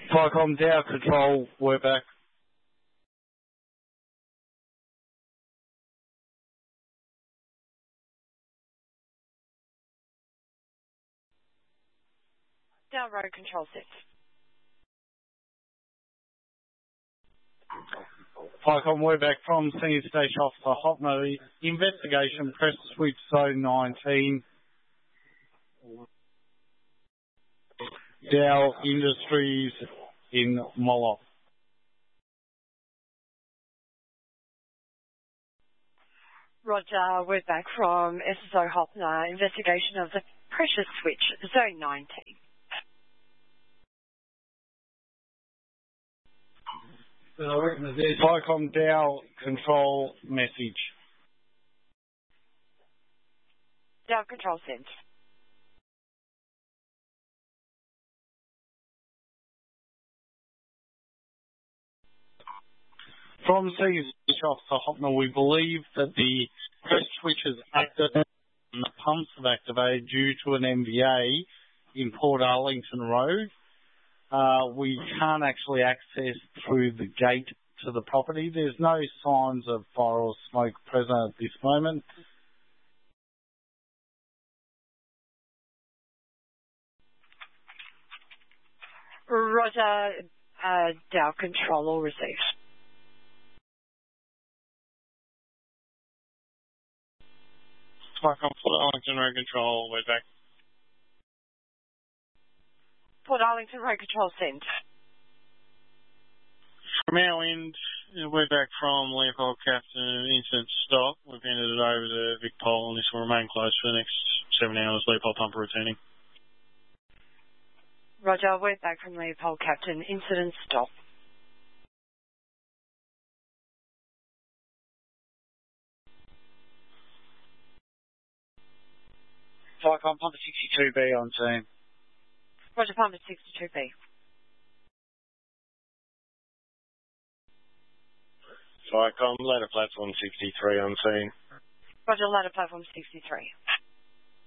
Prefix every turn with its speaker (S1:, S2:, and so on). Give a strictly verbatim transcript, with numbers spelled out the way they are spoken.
S1: Flycom Dow Control, we're back.
S2: Dow Road Control Set.
S1: Flycom, we're back from Senior Station Officer Hopner. Investigation, press switch zone nineteen. Dow Industries in Moloch.
S2: Roger, we're back from S S O Hopner. Investigation of the pressure switch, zone nineteen.
S1: Flycom Dow Control message.
S2: Dow Control Sent.
S1: From Senior Station Officer Hopner, we believe that the press switch is active and the pumps have activated due to an M V A in Port Arlington Road. Uh, we can't actually access through the gate to the property. There's no signs of fire or smoke present at this moment.
S2: Roger, uh, Dow Control all received.
S3: Flycom Port Arlington Road Control, we're back.
S2: Port Arlington Road Control Sent.
S3: From our end, we're back from Leopold Captain incident stop. We've handed it over to Vic Pole and this will remain closed for the next seven hours. Leopold pumper returning.
S2: Roger, we're back from Leopold Captain. Incident stop.
S1: Flycom Pumper sixty-two B on scene.
S2: Roger, Pumper sixty-two B.
S3: Flycom, ladder platform sixty-three on scene.
S2: Roger, ladder platform sixty-three.